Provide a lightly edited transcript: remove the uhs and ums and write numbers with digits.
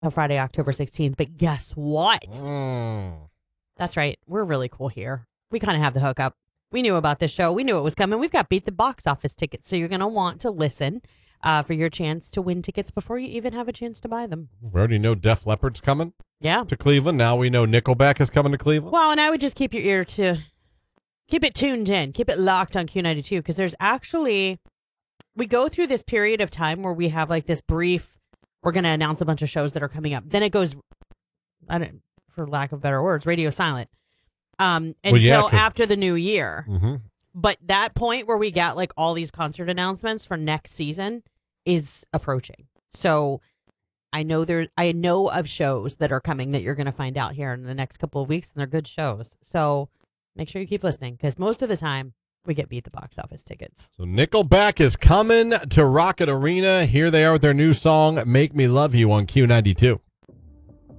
Friday, October 16th. But guess what? Mm. That's right. We're really cool here. We kind of have the hookup. We knew about this show. We knew it was coming. We've got Beat the Box Office tickets. So you're going to want to listen for your chance to win tickets before you even have a chance to buy them. We already know Def Leppard's coming Yeah. to Cleveland. Now we know Nickelback is coming to Cleveland. Well, and I would just keep your ear to keep it tuned in. Keep it locked on Q92 because there's actually, we go through this period of time where we have like this brief, we're going to announce a bunch of shows that are coming up. Then it goes, for lack of better words, radio silent. Until after the new year. Mm-hmm. But that point where we got like all these concert announcements for next season is approaching. So I know of shows that are coming that you're going to find out here in the next couple of weeks, and they're good shows. So make sure you keep listening because most of the time we get Beat the Box Office tickets. So Nickelback is coming to Rocket Arena. Here they are with their new song, Make Me Love You on Q92.